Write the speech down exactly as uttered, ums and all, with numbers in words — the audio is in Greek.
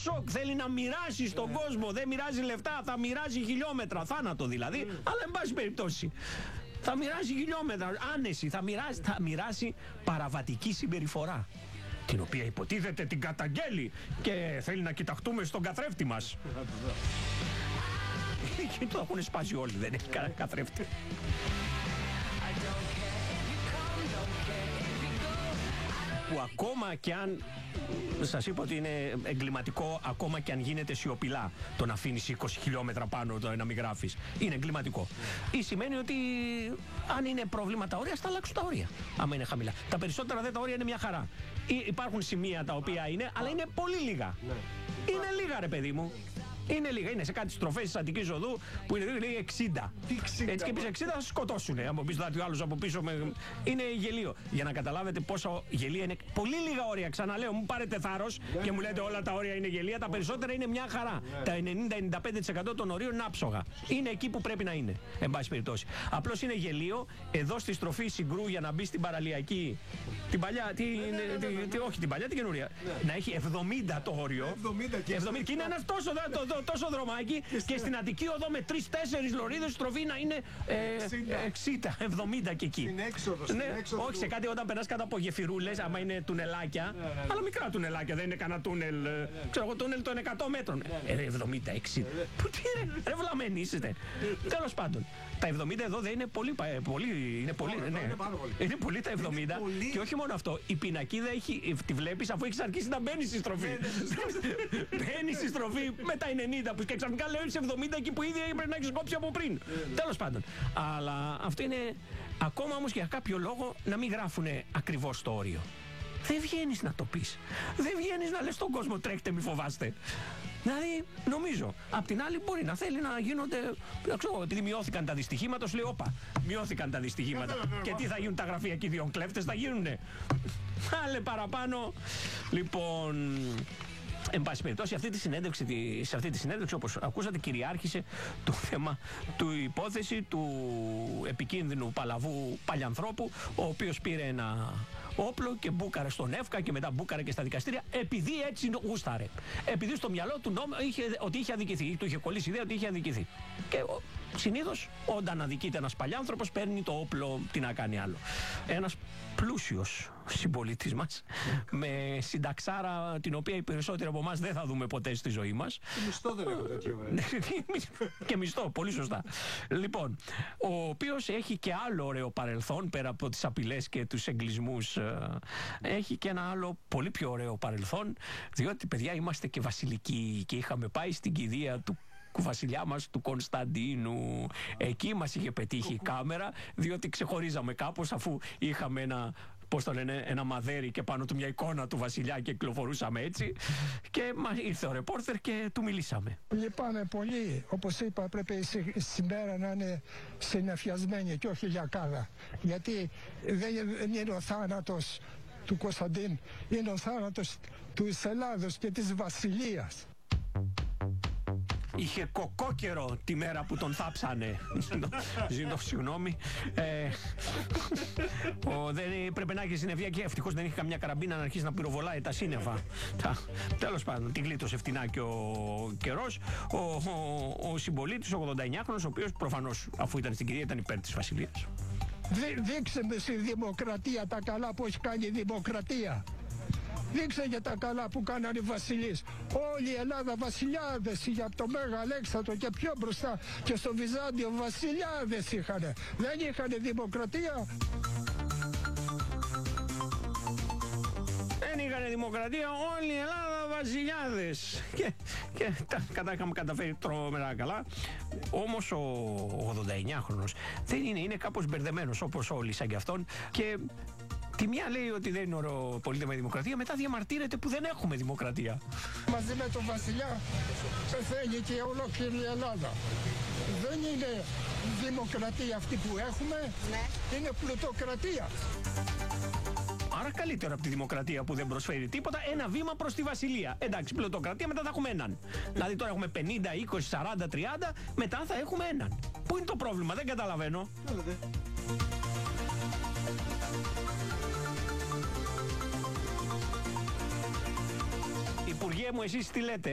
Πασόκ θέλει να μοιράσει στον ναι. κόσμο. Δεν μοιράζει λεφτά, θα μοιράζει χιλιόμετρα. Θάνατο δηλαδή. Mm. Αλλά εν πάση περιπτώσει. Θα μοιράζει χιλιόμετρα. Άνεση. Θα μοιράσει, θα μοιράσει παραβατική συμπεριφορά. Την οποία υποτίθεται την καταγγέλει και θέλει να κοιταχτούμε στον καθρέφτη μας. Και το έχουν σπάσει όλοι, δεν έχει κανένα καθρέφτη. Που ακόμα κι αν, σας είπα ότι είναι εγκληματικό, ακόμα κι αν γίνεται σιωπηλά το να αφήνεις είκοσι χιλιόμετρα πάνω το να μην γράφεις. Είναι εγκληματικό. Ή σημαίνει ότι αν είναι πρόβλημα τα όρια, θα αλλάξουν τα όρια. Άμα είναι χαμηλά. Τα περισσότερα δε τα όρια είναι μια χαρά. Ή υπάρχουν σημεία τα οποία είναι, αλλά είναι πολύ λίγα. Είναι λίγα, ρε παιδί μου. Είναι λίγα, είναι σε κάτι στροφές της Αττικής Οδού που είναι λέει εξήντα. Έτσι και πεις εξήντα θα σκοτώσουν. Αν πεις δηλαδή ο άλλος από πίσω με... είναι γελίο. Για να καταλάβετε πόσο γελία είναι. Πολύ λίγα όρια. Ξαναλέω, μου πάρετε θάρρος και μου λέτε όλα τα όρια είναι γελία. Τα περισσότερα είναι μια χαρά. Τα ενενήντα με ενενήντα πέντε τοις εκατό των ορίων είναι άψογα. Είναι εκεί που πρέπει να είναι. Εν πάση περιπτώσει. Απλώς είναι γελίο εδώ στη στροφή Συγκρού για να μπει στην παραλιακή. Την παλιά, τι, τι, τι, τι, όχι την παλιά, την καινούρια. Να έχει εβδομήντα το όριο. εβδομήντα και, εβδομήντα, και είναι ένα τόσο, το, το, τόσο δρομάκι και, και στην Αττική Οδό με τρεις-τέσσερις λωρίδες στροφή να είναι ε, εξήντα εβδομήντα και εκεί. Στην έξοδο, στην ναι, έξοδο όχι του... σε κάτι όταν περνάς κάτω από γεφυρούλες, άμα είναι τουνελάκια, ναι, ναι, ναι. Αλλά μικρά τουνελάκια, δεν είναι κανένα τούνελ. Ναι, ναι. Ξέρω εγώ τούνελ των εκατό μέτρων. Ναι, ναι. Ε, εβδομήντα εξήντα. Ναι, ναι. Πού τι είναι, ρε βλαμμένοι είστε. Τέλος πάντων. Τα εβδομήντα εδώ δεν είναι πολύ. πολύ, είναι, πολύ, ναι. είναι, πολύ. είναι πολύ τα εβδομήντα. Πολύ... Και όχι μόνο αυτό. Η πινακίδα έχει, τη βλέπεις αφού έχεις αρχίσει να μπαίνεις στη στροφή. Μπαίνεις στη στροφή με τα ενενήντα που και ξαφνικά λέω σε εβδομήντα εκεί που ήδη έπρεπε να έχεις κόψει από πριν. Τέλος πάντων. Αλλά αυτό είναι ακόμα όμως για κάποιο λόγο να μην γράφουν ακριβώς το όριο. Δεν βγαίνεις να το πεις. Δεν βγαίνεις να λες στον κόσμο τρέχτε μη φοβάστε. Δηλαδή, νομίζω. Απ' την άλλη, μπορεί να θέλει να γίνονται. Δεν ξέρω, επειδή μειώθηκαν τα δυστυχήματα, σου λέει: όπα, μειώθηκαν τα δυστυχήματα. Και τι θα γίνουν τα γραφεία εκεί, δύο κλέφτες θα γίνουνε. Άλλε παραπάνω. Λοιπόν. Εν πάση περιπτώσει, αυτή τη συνέντευξη, σε αυτή τη συνέντευξη, όπως ακούσατε, κυριάρχησε το θέμα του υπόθεση του επικίνδυνου παλαβού παλιανθρώπου, ο οποίος πήρε ένα όπλο και μπούκαρε στον ΕΦΚΑ και μετά μπούκαρε και στα δικαστήρια, επειδή έτσι γούσταρε. Επειδή στο μυαλό του νόμου είχε, ότι είχε αδικηθεί, του είχε κολλήσει ιδέα ότι είχε αδικηθεί. Και συνήθως, όταν αδικείται ένας παλιάνθρωπος, παίρνει το όπλο, τι να κάνει άλλο. Ένας πλούσιος συμπολίτης μας, με συνταξάρα την οποία οι περισσότεροι από εμάς δεν θα δούμε ποτέ στη ζωή μας. Και μισθό δεν έχω τέτοιο. Και μισθό, πολύ σωστά. Λοιπόν, ο οποίος έχει και άλλο ωραίο παρελθόν, πέρα από τις απειλές και τους εγκλισμούς, έχει και ένα άλλο πολύ πιο ωραίο παρελθόν, διότι παιδιά είμαστε και βασιλικοί και είχαμε πάει στην κηδεία του βασιλιά μας, του Κωνσταντίνου. Εκεί μας είχε πετύχει η κάμερα, διότι ξεχωρίζαμε κάπως αφού είχαμε ένα, πώς το λένε, ένα μαδέρι και πάνω του μια εικόνα του βασιλιά και κυκλοφορούσαμε έτσι. Και μας ήρθε ο ρεπόρτερ και του μιλήσαμε. Λυπάμαι πολύ. Όπως είπα, πρέπει σήμερα να είναι συνεφιασμένοι και όχι λιακάδα. Γιατί δεν είναι ο θάνατος του Κωνσταντίνου, είναι ο θάνατος της Ελλάδος και της βασιλείας. Είχε κοκόκερο τη μέρα που τον θάψανε. Ζήτω συγγνώμη. Ε, ο, δεν, πρέπει να έχει συννεφιά και ευτυχώς δεν είχε καμιά καραμπίνα να αρχίσει να πυροβολάει τα σύννεφα. Τέλος πάντων, τη γλίτωσε φτηνά και ο καιρός. Ο, ο, ο συμπολίτης, ο ογδονταεννιάχρονος, ο οποίος προφανώς αφού ήταν στην κηδεία ήταν υπέρ της βασιλείας. Δείξε με στη δημοκρατία τα καλά που έχει κάνει η δημοκρατία. Δείξε για τα καλά που κάνανε οι βασιλείς. Όλη η Ελλάδα βασιλιάδες είχε, από το Μέγα Αλέξανδρο και πιο μπροστά και στο Βυζάντιο βασιλιάδες είχανε. Δεν είχανε δημοκρατία. Δεν είχανε δημοκρατία, όλη η Ελλάδα βασιλιάδες. Και, και τα, κατά είχαμε καταφέρει τρομερά καλά. Όμως ο ογδονταεννιάχρονος δεν είναι, είναι κάπως μπερδεμένος όπως όλοι σαν κι αυτόν. Και τη μία λέει ότι δεν είναι ωραίο πολίτε με δημοκρατία, μετά διαμαρτύρεται που δεν έχουμε δημοκρατία. Μαζί με τον βασιλιά πεθαίνει και ολόκληρη η Ελλάδα. Δεν είναι δημοκρατία αυτή που έχουμε, ναι. Είναι πλουτοκρατία. Άρα καλύτερο από τη δημοκρατία που δεν προσφέρει τίποτα, ένα βήμα προς τη βασιλεία. Εντάξει, πλουτοκρατία, μετά θα έχουμε έναν. Δηλαδή τώρα έχουμε πενήντα, είκοσι, σαράντα, τριάντα, μετά θα έχουμε έναν. Πού είναι το πρόβλημα, δεν καταλαβαίνω. Υπουργέ μου, εσείς τι λέτε?